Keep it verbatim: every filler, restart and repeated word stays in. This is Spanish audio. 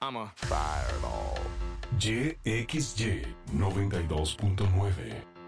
vamos. Y X Y noventa y dos punto nueve.